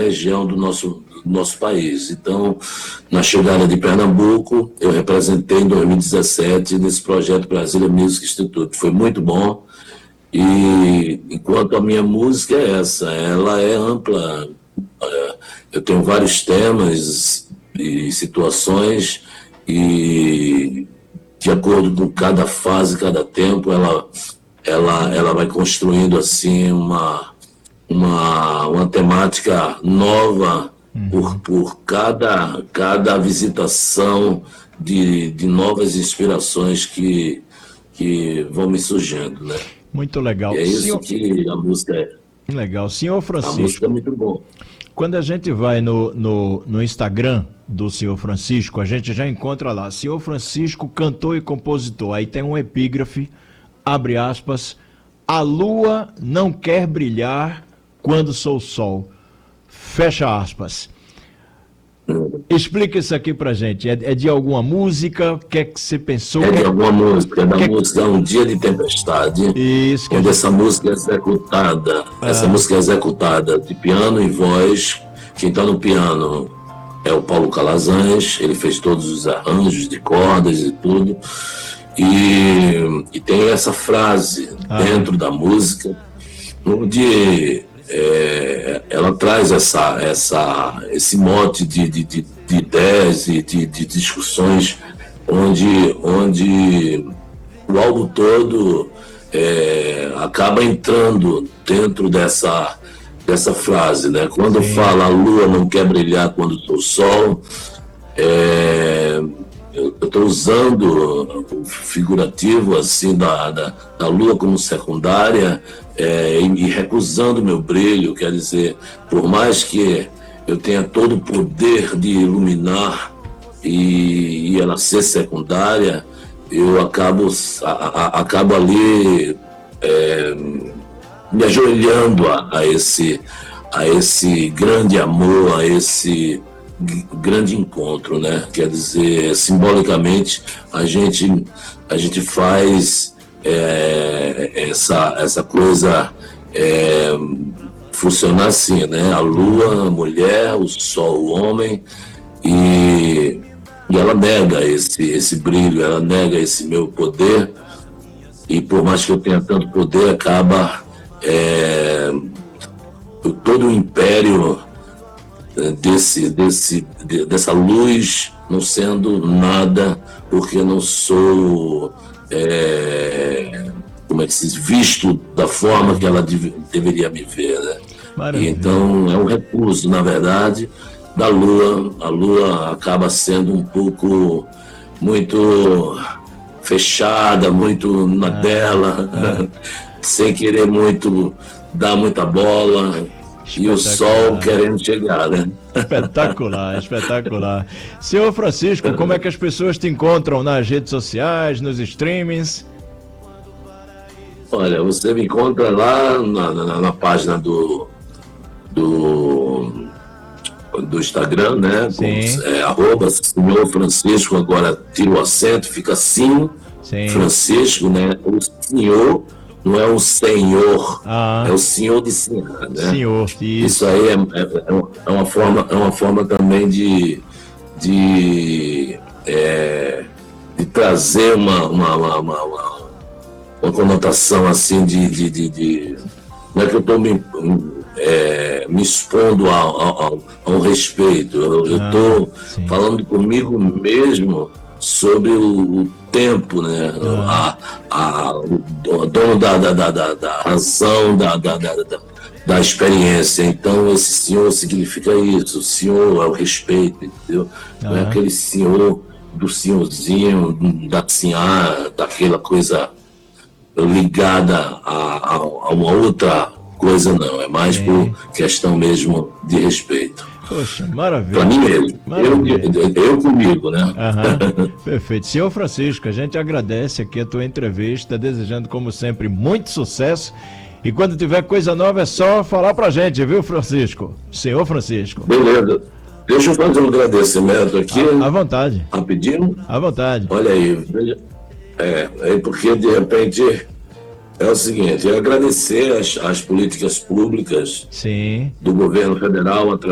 região do nosso país. Então, na chegada de Pernambuco, eu representei em 2017 nesse projeto Brasília Music Institute. Foi muito bom. E enquanto a minha música é essa, ela é ampla. Eu tenho vários temas e situações, e de acordo com cada fase, cada tempo, ela vai construindo assim uma temática nova por cada visitação de novas inspirações que vão me surgindo, né? Muito legal. E é isso que a música é. Legal. Senhor Francisco, a música é muito bom. Quando a gente vai no Instagram do Senhor Francisco, a gente já encontra lá, Senhor Francisco, cantor e compositor. Aí tem um epígrafe, abre aspas, a lua não quer brilhar quando sou sol. Fecha aspas. Explica isso aqui pra gente. É de alguma música? O que é que você pensou? É de alguma música, da música Um Dia de Tempestade. Isso. Onde essa música é executada. Essa música é executada de piano e voz. Quem está no piano é o Paulo Calazans. Ele fez todos os arranjos de cordas e tudo. E tem essa frase dentro da música, onde ela traz esse mote de ideias e de discussões, onde o álbum todo acaba entrando dentro dessa frase, né? Quando fala a lua não quer brilhar quando sou sol, eu estou usando o figurativo assim da lua como secundária, e recusando meu brilho. Quer dizer, por mais que eu tenha todo o poder de iluminar e ela ser secundária, eu acabo ali me ajoelhando a esse grande amor, a esse grande encontro, né? Quer dizer, simbolicamente a gente faz essa coisa funcionar assim, né? A lua, a mulher, o sol, o homem, e ela nega esse brilho, ela nega esse meu poder, e por mais que eu tenha tanto poder, acaba todo o império dessa luz não sendo nada, porque não sou como é que se diz, visto da forma que ela deveria me ver, né? E então é um recurso, na verdade, da lua. A lua acaba sendo um pouco muito fechada, muito na dela, sem querer muito dar muita bola. E o sol querendo chegar, né? Espetacular, espetacular. Senhor Francisco, como é que as pessoas te encontram nas redes sociais, nos streamings? Olha, você me encontra lá na página do Instagram, né? @ Senhor Francisco, agora tira o acento, fica assim, Francisco, né? O senhor não é um senhor, é o senhor de senhor, né? Senhor, isso aí é uma forma também de trazer uma conotação assim de não é que eu estou me expondo a um respeito, eu estou falando comigo mesmo sobre o tempo, né? O dono da razão, da experiência. Então esse senhor significa isso. O senhor é o respeito, entendeu? Não é aquele senhor do senhorzinho, da senhora, daquela coisa ligada a uma outra coisa, não. É mais por questão mesmo de respeito. Poxa, maravilha. Para mim mesmo. Eu comigo, né? Perfeito. Senhor Francisco, a gente agradece aqui a tua entrevista, desejando, como sempre, muito sucesso. E quando tiver coisa nova é só falar pra gente, viu, Francisco? Senhor Francisco. Beleza. Deixa eu fazer um agradecimento aqui. À vontade. Rapidinho. À vontade. Olha aí. Porque de repente é o seguinte, agradecer as políticas públicas do governo federal